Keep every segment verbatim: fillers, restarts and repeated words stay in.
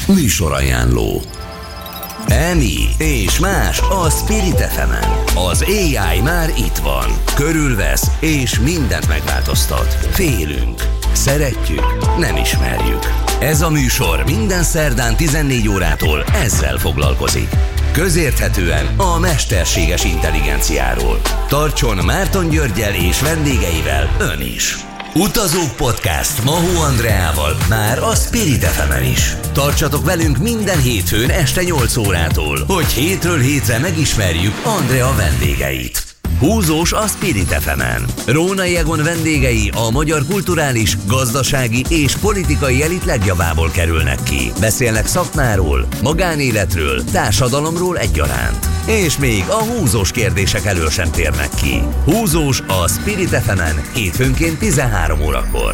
Műsorajánló. Emi és más a Spirit ef emen. Az á i már itt van. Körülvesz és mindent megváltoztat. Félünk. Szeretjük. Nem ismerjük. Ez a műsor minden szerdán tizennégy órától ezzel foglalkozik. Közérthetően a mesterséges intelligenciáról. Tartson Márton Györggyel és vendégeivel ön is. Utazók Podcast Mahó Andreával már a Spirit ef emen is. Tartsatok velünk minden hétfőn este nyolc órától, hogy hétről hétre megismerjük Andrea vendégeit. Húzós a Spirit ef emen. Rónai Egon vendégei a magyar kulturális, gazdasági és politikai elit legjavából kerülnek ki. Beszélnek szakmáról, magánéletről, társadalomról egyaránt. És még a húzós kérdések elől sem térnek ki. Húzós a Spirit ef emen hétfőnként tizenhárom órakor.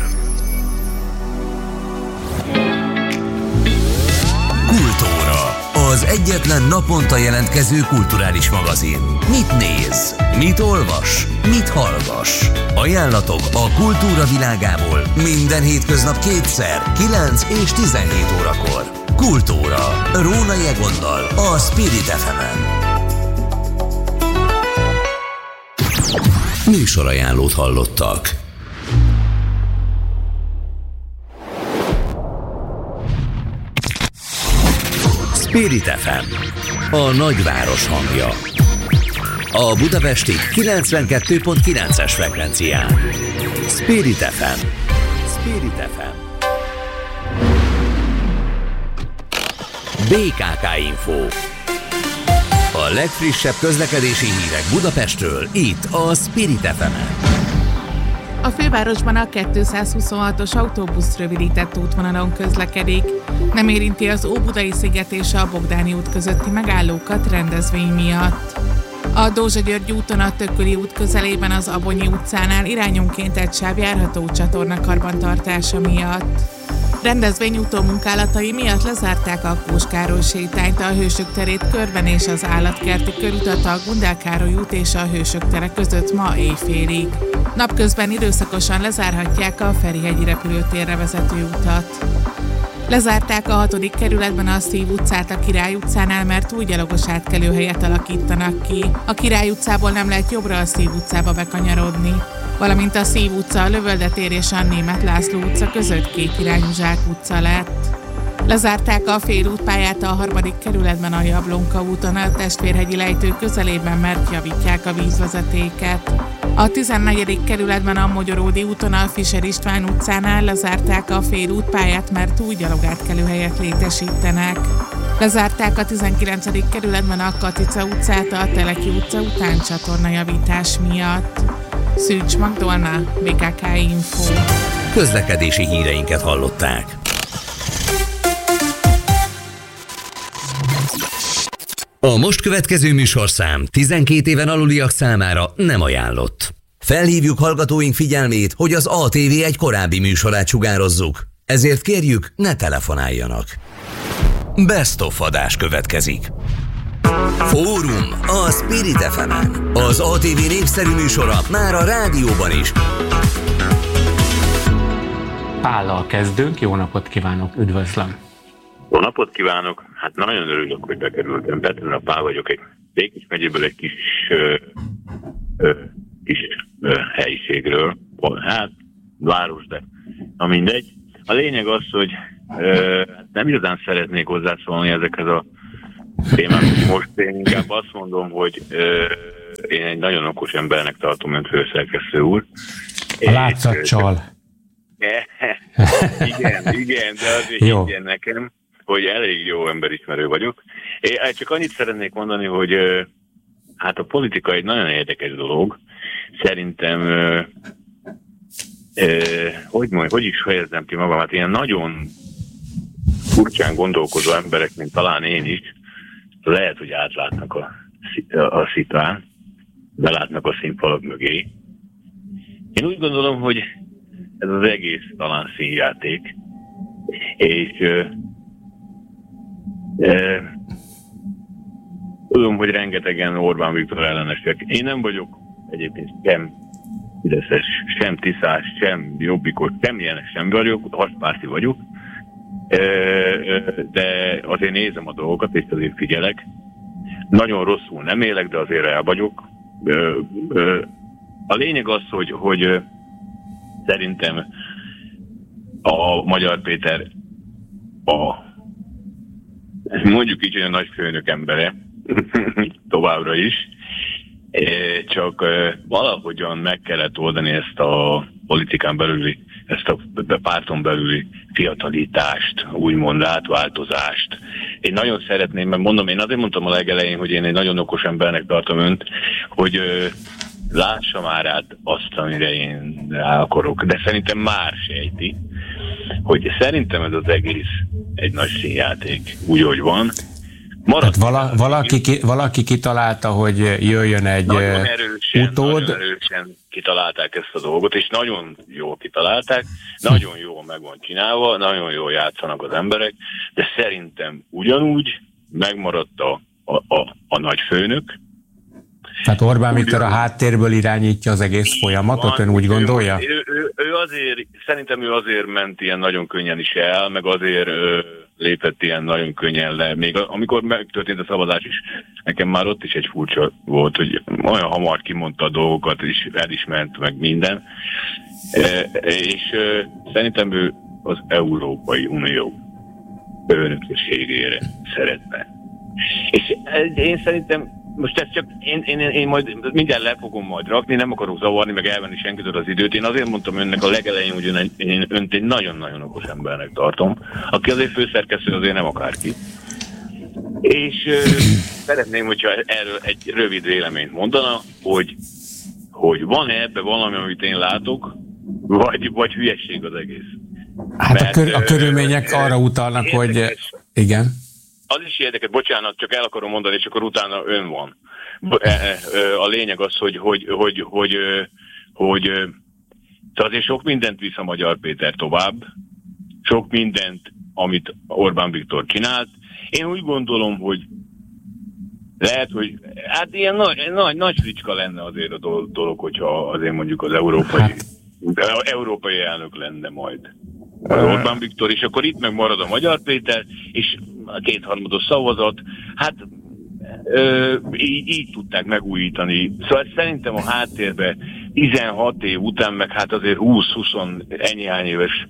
Kultúra. Az egyetlen naponta jelentkező kulturális magazin. Mit néz? Mit olvas? Mit hallgass? Ajánlatok a kultúra világából minden hétköznap kétszer, kilenc és tizenhét órakor. Kultúra. Rónai Egonnal a Spirit ef emen. Műsorajánlót hallottak. Spirit ef em, a nagyváros hangja. A budapesti kilencvenkettő pont kilences frekvencián. Spirit ef em. Spirit ef em. bé ká ká Info. A legfrissebb közlekedési hírek Budapestről, itt a Spirit ef emen. A fővárosban a kétszázhuszonhatos autóbusz rövidített útvonalon közlekedik. Nem érinti az Óbudai sziget és a Bogdáni út közötti megállókat rendezvény miatt. A Dózsa-György úton a Tököli út közelében az Abonyi utcánál irányonként egy sáv járható csatorna karbantartása miatt. Rendezvény utómunkálatai miatt lezárták a Kós Károly sétányt, a Hősök terét körben és az Állatkerti körutat a Gundel Károly út és a Hősök tere között ma éjfélig. Napközben időszakosan lezárhatják a Ferihegyi repülőtérre vezető utat. Lezárták a hatodik kerületben a Szív utcát a Király utcánál, mert új gyalogos átkelőhelyet alakítanak ki. A Király utcából nem lehet jobbra a Szív utcába bekanyarodni. Valamint a Szív utca, a Lövölde tér és a Németh László utca között kétirányú Zsák utca lett. Lezárták a félútpályát a harmadik kerületben a Jablonka úton, a Testvérhegyi lejtő közelében, mert javítják a vízvezetéket. A tizennegyedik kerületben a Mogyoródi úton a Fischer István utcánál lezárták a félútpályát, mert új gyalogátkelőhelyet létesítenek. Lezárták a tizenkilencedik kerületben a Katica utcát a Teleki utca után csatornajavítás miatt. Szűcs Magdolna, bé ká ká Info. Közlekedési híreinket hallották. A most következő műsorszám tizenkét éven aluliak számára nem ajánlott. Felhívjuk hallgatóink figyelmét, hogy az á té vé egy korábbi műsorát sugározzuk. Ezért kérjük, ne telefonáljanak. Best of adás következik. Fórum a Spirit ef emen. Az á té vé népszerű műsora már a rádióban is. Pállal kezdünk, jó napot kívánok, üdvözlöm! Jó napot kívánok! Hát nagyon örülök, hogy bekerültem. Petőnök Pál vagyok, egy Békés megyéből, egy kis, ö, ö, kis ö, helyiségről. Hát, város, de na mindegy. A lényeg az, hogy ö, nem igazán szeretnék hozzászólni ezekhez a témákhoz. Most én inkább azt mondom, hogy ö, én egy nagyon okos embernek tartom, mint főszerkesztő úr. A látszatcsal. Igen, igen, de azért higgyen nekem, hogy elég jó emberismerő vagyok. Én csak annyit szeretnék mondani, hogy hát a politika egy nagyon érdekes dolog. Szerintem, hogy, mondjam, hogy is fejezzem ki magam, hát ilyen nagyon furcsán gondolkozó emberek, mint talán én is, lehet, hogy átlátnak a, a szitán, belátnak a színfalak mögé. Én úgy gondolom, hogy ez az egész talán színjáték, és E, tudom, hogy rengetegen Orbán Viktor ellenesek. Én nem vagyok egyébként sem fideszes, sem tiszás, sem jobbikos, sem ilyenek sem vagyok, harcpárti vagyok. E, de azért nézem a dolgokat, és azért figyelek. Nagyon rosszul nem élek, de azért el vagyok. A lényeg az, hogy, hogy szerintem a Magyar Péter a mondjuk így, hogy a nagyfőnök embere továbbra is, csak valahogyan meg kellett oldani ezt a politikán belüli, ezt a párton belüli fiatalítást, úgymond átváltozást. Én nagyon szeretném, mert mondom, én azért mondtam a legelején, hogy én egy nagyon okos embernek tartom önt, hogy lássa már át azt, amire én rá akarok. De szerintem már sejti, hogy szerintem ez az egész egy nagy színjáték, úgy, hogy van. Tehát vala, valaki, ki, valaki kitalálta, hogy jöjjön egy nagyon erősen, utód. Nagyon erősen kitalálták ezt a dolgot, és nagyon jól kitalálták, nagyon jól meg van csinálva, nagyon jól játszanak az emberek, de szerintem ugyanúgy megmaradt a, a, a, a nagy főnök. Tehát Orbán Viktor a háttérből irányítja az egész folyamatot, ön úgy gondolja? Ő, ő, ő azért, szerintem ő azért ment ilyen nagyon könnyen is el, meg azért ö, lépett ilyen nagyon könnyen le. Még amikor megtörtént a szavazás is, nekem már ott is egy furcsa volt, hogy olyan hamar kimondta a dolgokat, és el is ment meg minden. E, és ö, szerintem ő az Európai Unió önökségére szeretne. És én szerintem most ezt csak én, én, én majd mindjárt le fogom majd rakni, nem akarok zavarni, meg elvenni senkitől az időt. Én azért mondtam önnek a legelején, hogy ön, én önt egy nagyon-nagyon okos embernek tartom, aki azért főszerkesztő, azért nem akárki. És euh, szeretném, hogyha erről egy rövid véleményt mondana, hogy, hogy van-e ebbe valami, amit én látok, vagy, vagy hülyesség az egész. Hát Mert, a, kör, a körülmények euh, arra utalnak, érdekes, hogy igen. Az is érdekes, bocsánat, csak el akarom mondani, és akkor utána ön van. A lényeg az, hogy, hogy, hogy, hogy, hogy, hogy azért sok mindent visz a Magyar Péter tovább, sok mindent, amit Orbán Viktor csinált. Én úgy gondolom, hogy lehet, hogy hát ilyen nagy, nagy, nagy fricska lenne azért a dolog, hogyha azért mondjuk az európai, hát. európai elnök lenne majd. Az Orbán Viktor, és akkor itt meg marad a Magyar Péter, és a kétharmados szavazat, hát ö, így, így tudták megújítani. Szóval szerintem a háttérben tizenhat év után, meg hát azért húsz-húsz ennyihány éves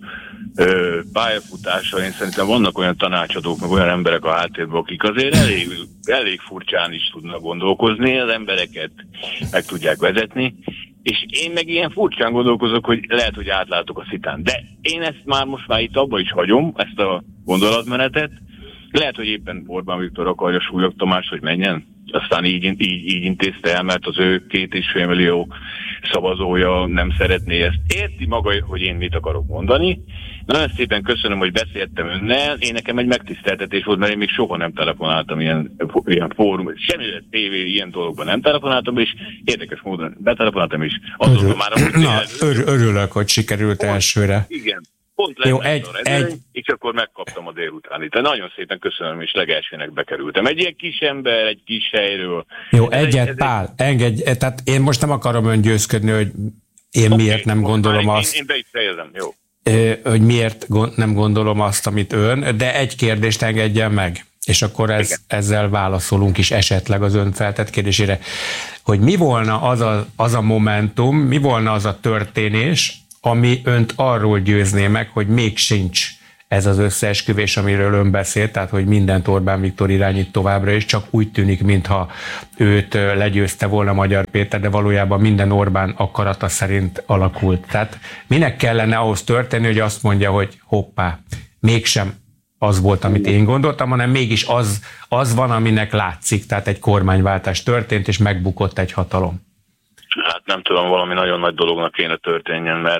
ö, pályafutással, én szerintem vannak olyan tanácsadók, meg olyan emberek a háttérben, akik azért elég, elég furcsán is tudnak gondolkozni, az embereket meg tudják vezetni. És én meg ilyen furcsán gondolkozok, hogy lehet, hogy átlátok a szitán. De én ezt már most már itt abba is hagyom, ezt a gondolatmenetet. Lehet, hogy éppen Orbán Viktor akarja Súlyog Tamás, hogy menjen. Aztán így, így, így intézte el, mert az ő két és fél millió szavazója nem szeretné ezt. Érti maga, hogy én mit akarok mondani. Nagyon szépen köszönöm, hogy beszéltem önnel. Én nekem egy megtiszteltetés volt, mert én még soha nem telefonáltam ilyen, ilyen fórum, semmilyen tévé, ilyen dologban nem telefonáltam, és érdekes módon betelefonáltam, és azóta már a... Na, ör- örülök, hogy sikerült pont, elsőre. Igen. Pont jó, egy, redőny, egy... és akkor megkaptam a délutánit. De nagyon szépen köszönöm, és legelsőnek bekerültem. Egy ilyen kis ember, egy kis helyről. Jó, ez egyet, egy, Pál, egy... engedj, tehát én most nem akarom öngyőzködni, hogy én okay, miért nem gondolom azt. Én, én be is fejezem, jó. Hogy miért nem gondolom azt, amit ön, de egy kérdést engedjen meg, és akkor ez, ezzel válaszolunk is esetleg az ön feltett kérdésére, hogy mi volna az a, az a momentum, mi volna az a történés, ami önt arról győzné meg, hogy még sincs ez az összeesküvés, amiről ön beszélt, tehát hogy mindent Orbán Viktor irányít továbbra is, csak úgy tűnik, mintha őt legyőzte volna Magyar Péter, de valójában minden Orbán akarata szerint alakult. Tehát minek kellene ahhoz történni, hogy azt mondja, hogy hoppá, mégsem az volt, amit én gondoltam, hanem mégis az, az van, aminek látszik, tehát egy kormányváltás történt, és megbukott egy hatalom. Hát nem tudom, valami nagyon nagy dolognak kéne történjen, mert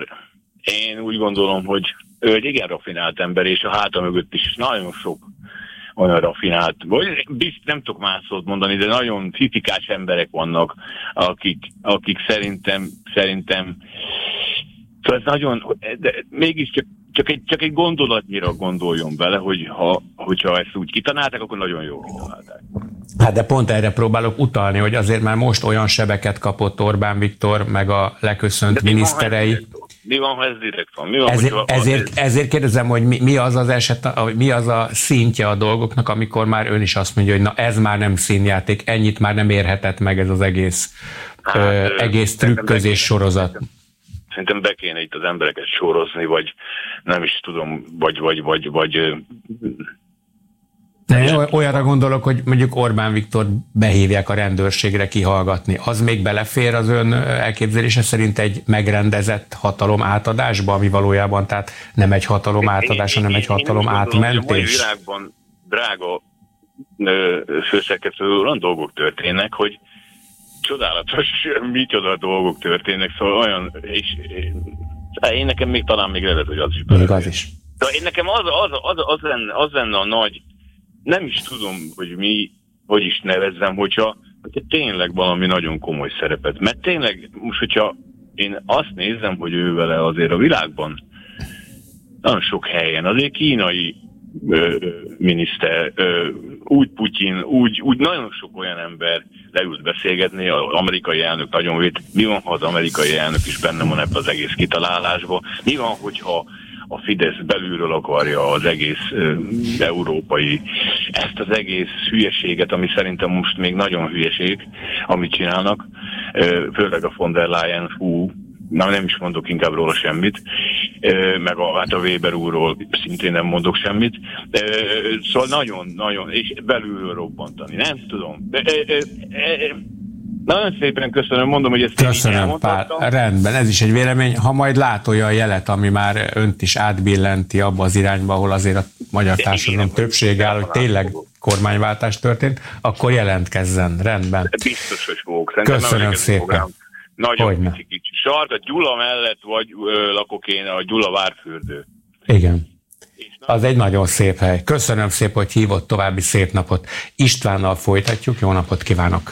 én úgy gondolom, hogy ő egy igen raffinált ember, és a háta mögött is nagyon sok olyan raffinált, vagy nem tudok más szót mondani, de nagyon fifikás emberek vannak, akik, akik szerintem, szerintem, szóval ez nagyon, de mégis csak, csak, egy, csak egy gondolatnyira gondoljon bele, hogy ha, hogyha ezt úgy kitalálták, akkor nagyon jól kitalálták. Hát de pont erre próbálok utalni, hogy azért már most olyan sebeket kapott Orbán Viktor, meg a leköszönt miniszterei. Mi van, ha ez direkt van? Mi van, ezért, hogyha, ezért, ez... ezért kérdezem, hogy mi, mi az az eset, mi az a szintje a dolgoknak, amikor már ön is azt mondja, hogy na ez már nem színjáték, ennyit már nem érhetett meg ez az egész, hát, ö, egész trükközés sorozat. Szerintem be kéne itt az embereket sorozni, vagy nem is tudom, vagy, vagy, vagy, vagy De olyanra gondolok, hogy mondjuk Orbán Viktor behívják a rendőrségre kihallgatni. Az még belefér az ön elképzelése szerint egy megrendezett hatalom átadásba, ami valójában tehát nem egy hatalom átadás, hanem egy hatalom átmentés? A mai világban, drága főszerkesztő, olyan dolgok történnek, hogy csodálatos, micsoda dolgok történnek, szóval olyan, és én nekem még talán még lehet, hogy az is. Még az is. De én nekem az, az, az, az, lenne, az lenne a nagy, nem is tudom, hogy mi, hogy is nevezzem, hogyha, hogyha tényleg valami nagyon komoly szerepet. Mert tényleg, most hogyha én azt nézem, hogy ő vele azért a világban nagyon sok helyen, azért kínai ö, miniszter, ö, úgy Putyin, úgy, úgy nagyon sok olyan ember leült beszélgetni, az amerikai elnök nagyon vét. Mi van, ha az amerikai elnök is benne van ebbe az egész kitalálásba? Mi van, hogyha a Fidesz belülről akarja az egész ö, európai, ezt az egész hülyeséget, ami szerintem most még nagyon hülyeség, amit csinálnak, ö, főleg a von der Leyen, hú, na, nem is mondok inkább róla semmit, ö, meg a, hát a Weber úrról szintén nem mondok semmit, ö, szóval nagyon-nagyon, és belülről robbantani, nem tudom. Ö, ö, ö, ö, Nagyon szépen köszönöm, mondom, hogy ezt köszönöm, Pál. Rendben, ez is egy vélemény. Ha majd lát olyan jelet, ami már önt is átbillenti abba az irányba, ahol azért a magyar társadalom többség áll, hogy tényleg kormányváltás történt, akkor jelentkezzen. Rendben. Biztos, hogy fogok. Köszönöm szépen. Nagyon pici kicsi. Sart, a Gyula mellett vagy ö, lakok én, a Gyula várfürdő. Igen. Az egy nagyon szép hely. Köszönöm szépen, hogy hívott, további szép napot. Istvánnal folytatjuk, jó napot kívánok!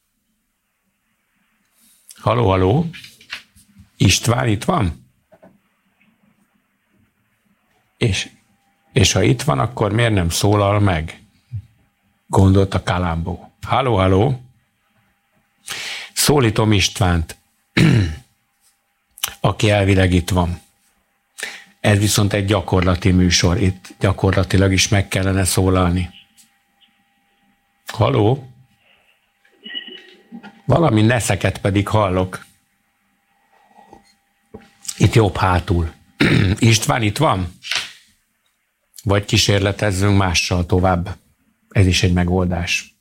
Haló, haló? István itt van? És, és ha itt van, akkor miért nem szólal meg? Gondolta Kalambó. Haló, haló? Szólítom Istvánt, aki elvileg itt van. Ez viszont egy gyakorlati műsor, itt gyakorlatilag is meg kellene szólalni. Haló? Valami neszeket pedig hallok. Itt jobb hátul. István itt van? Vagy kísérletezzünk mással tovább. Ez is egy megoldás.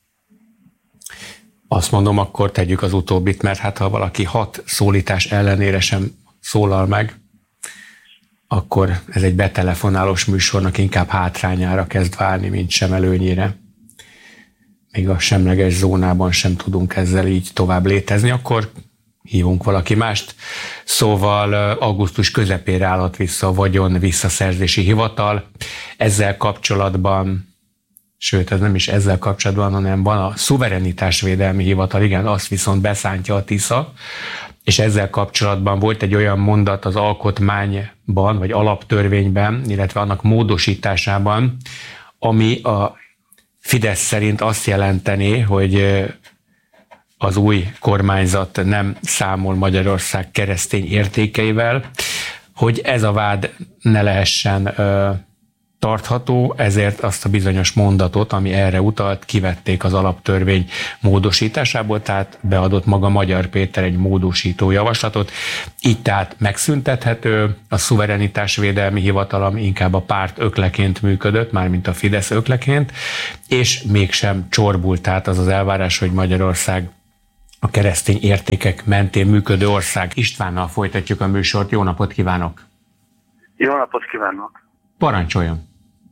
Azt mondom, akkor tegyük az utóbbit, mert hát ha valaki hat szólítás ellenére sem szólal meg, akkor ez egy betelefonálós műsornak inkább hátrányára kezd válni, mint sem előnyére. Még a semleges zónában sem tudunk ezzel így tovább létezni, akkor hívunk valaki mást. Szóval augusztus közepére állhat vissza a vagyon visszaszerzési hivatal. Ezzel kapcsolatban, sőt, ez nem is ezzel kapcsolatban, hanem van a szuverenitásvédelmi hivatal, igen, azt viszont beszántja a Tisza, és ezzel kapcsolatban volt egy olyan mondat az alkotmányban, vagy alaptörvényben, illetve annak módosításában, ami a Fidesz szerint azt jelentené, hogy az új kormányzat nem számol Magyarország keresztény értékeivel, hogy ez a vád ne lehessen ö, tartható, ezért azt a bizonyos mondatot, ami erre utalt, kivették az alaptörvény módosításából, tehát beadott maga Magyar Péter egy módosító javaslatot. Így tehát megszüntethető a szuverenitásvédelmi hivatal, ami inkább a párt ökleként működött, mármint a Fidesz ökleként, és mégsem csorbult át az az elvárás, hogy Magyarország a keresztény értékek mentén működő ország. Istvánnal folytatjuk a műsort. Jó napot kívánok! Jó napot kívánok! Parancsoljon!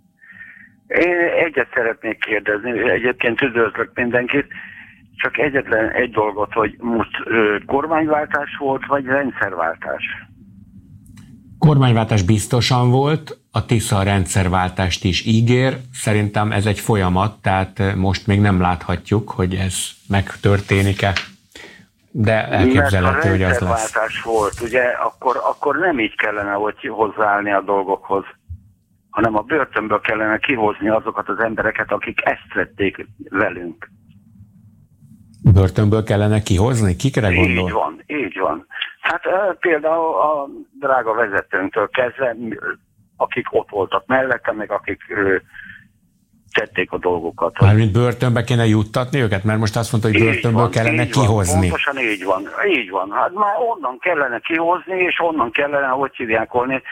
Én egyet szeretnék kérdezni, egyébként üdvözlök mindenkit, csak egyetlen egy dolgot, hogy most ö, kormányváltás volt, vagy rendszerváltás? Kormányváltás biztosan volt, a Tisza a rendszerváltást is ígér, szerintem ez egy folyamat, tehát most még nem láthatjuk, hogy ez megtörténik-e, de elképzelhető, hogy az lesz. Mert a rendszerváltás volt, ugye, akkor, akkor nem így kellene, hogy hozzáállni a dolgokhoz, hanem a börtönből kellene kihozni azokat az embereket, akik ezt tették velünk. Börtönből kellene kihozni? Kikre gondol? Így van, így van. Hát például a drága vezetőnktől kezdve, akik ott voltak mellettem, meg akik tették a dolgokat. Mármint börtönbe kéne juttatni őket? Mert most azt mondta, hogy börtönből van, kellene kihozni. Van, pontosan így van. Így van. Hát már onnan kellene kihozni, és onnan kellene, hogy hívják volni,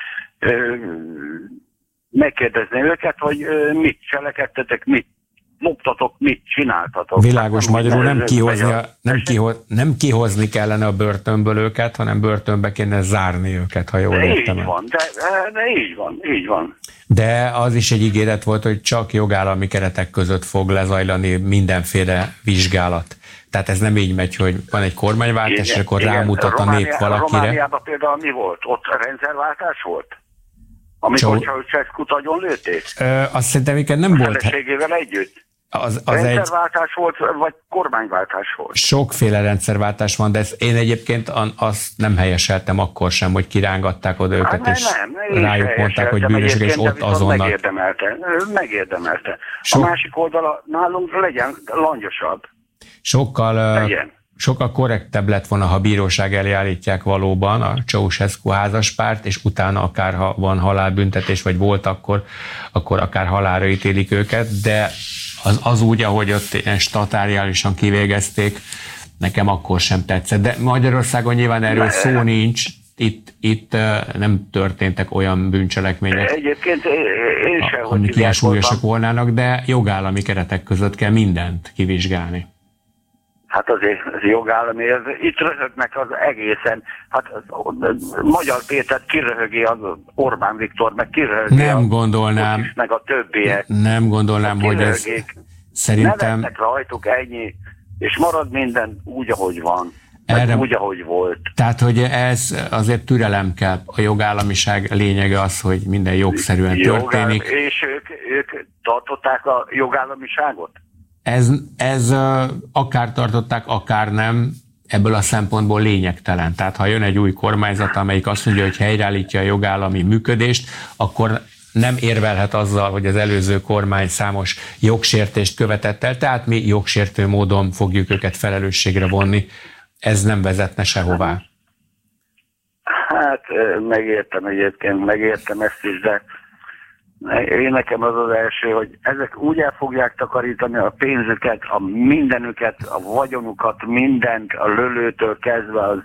megkérdezni őket, hogy ö, mit cselekedtetek, mit loptatok, mit csináltatok. Világos, hát, magyarul nem kihozni, a, nem, kihoz, nem kihozni kellene a börtönből őket, hanem börtönbe kéne zárni őket, ha jól de értem. Így van, de, de így van, így van. De az is egy ígéret volt, hogy csak jogállami keretek között fog lezajlani mindenféle vizsgálat. Tehát ez nem így megy, hogy van egy kormányváltás, és akkor igen, rámutat a nép valakire. Romániában például mi volt? Ott rendszerváltás volt? Amikor Ceausescut agyon lőtték? Ö, azt szerintem igen nem volt. Feleségével együtt? Az, az rendszerváltás egy... volt, vagy kormányváltás volt? Sokféle rendszerváltás van, de ezt én egyébként azt nem helyeseltem akkor sem, hogy kirángatták oda őket, hát, és nem, nem, rájuk mondták, hogy bűnösök, és ott azonnal... Megérdemelte, megérdemelte. Sok... A másik oldala nálunk legyen langyosabb. Sokkal... Legyen. Sokkal korrektebb lett volna, ha a bíróság elé állítják valóban a Ceausescu házaspárt, és utána akár ha van halálbüntetés, vagy volt akkor, akkor akár halálra ítélik őket, de az, az úgy, ahogy ott ilyen statáriálisan kivégezték, nekem akkor sem tetszett. De Magyarországon nyilván erről szó nincs, itt, itt nem történtek olyan bűncselekmények, egyébként én sem, amik ilyen súlyosak volnának, de jogállami keretek között kell mindent kivizsgálni. Hát azért az jogállami, ez, itt röhögnek az egészen, hát Magyar Péter kiröhögi az Orbán Viktor, meg kiröhögi nem a gondolnám, is, meg a többiek. Nem gondolnám, hogy ez szerintem... Nevetnek rajtuk ennyi, és marad minden úgy, ahogy van. Erre, úgy, ahogy volt. Tehát, hogy ez azért türelem kell. A jogállamiság lényege az, hogy minden jogszerűen Jogáll... történik. És ők, ők tartották a jogállamiságot? Ez, ez akár tartották, akár nem, ebből a szempontból lényegtelen. Tehát ha jön egy új kormányzat, amelyik azt mondja, hogy helyreállítja a jogállami működést, akkor nem érvelhet azzal, hogy az előző kormány számos jogsértést követett el, tehát mi jogsértő módon fogjuk őket felelősségre vonni. Ez nem vezetne sehová. Hát megértem egyébként, megértem ezt is, de én nekem az az első, hogy ezek úgy el fogják takarítani a pénzüket, a mindenüket, a vagyonukat, mindent, a lölőtől kezdve az,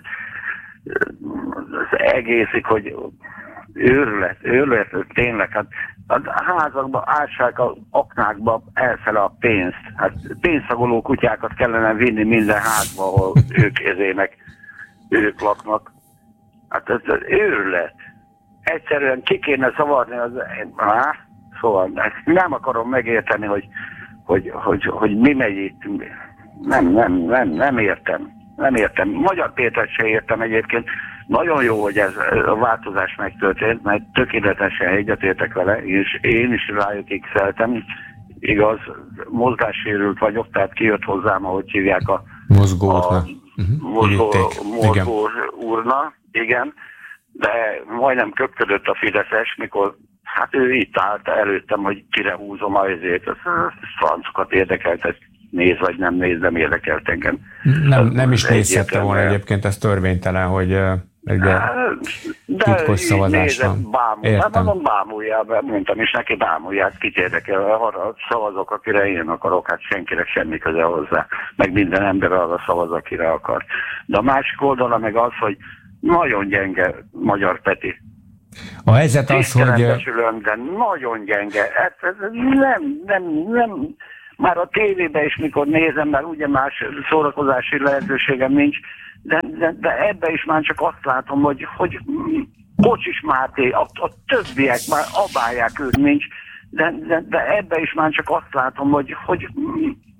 az egészig, hogy őrület, őrület, tényleg, hát a házakba ássák, a aknákba elfele a pénzt. Hát pénzszagoló kutyákat kellene vinni minden házba, ahol ők ezének, ők laknak. Hát ez az őrület. Egyszerűen ki kéne szavarni az... Á, szóval nem akarom megérteni, hogy, hogy, hogy, hogy mi megy itt. Nem, nem, nem, nem értem. Nem értem. Magyar Pétert se értem egyébként. Nagyon jó, hogy ez a változás megtörtént, mert tökéletesen egyetértek vele, és én is rájuk x-eltem. Igaz, mozgássérült vagyok, tehát kijött hozzám, ahogy hívják a... Mozgó, a, uh-huh. mozgó, mozgó úrna, igen. De majdnem köpködött a Fideszes, mikor hát ő itt állt előttem, hogy kire húzom a ezért. Ez francokat érdekelt, ez néz vagy nem néz, nem érdekelt engem. Nem, nem is nézhette volna egyébként, ez törvénytelen, hogy ugye titkos szavazás van. Értem. Hát mondom, bámuljál, mondtam is neki, bámulját, kit érdekel, arra szavazok, akire én akarok, hát senkinek semmi köze hozzá. Meg minden ember arra szavaz, akire akar. De a másik oldala meg az, hogy nagyon gyenge Magyar Peti. A helyzet az, hogy... De nagyon gyenge. Hát ez nem, nem, nem... Már a tévében is, mikor nézem, mert ugye más szórakozási lehetőségem nincs, de, de, de ebben is már csak azt látom, hogy, hogy Kocsis Máté, a, a többiek már abálják őt nincs, de, de, de ebben is már csak azt látom, hogy, hogy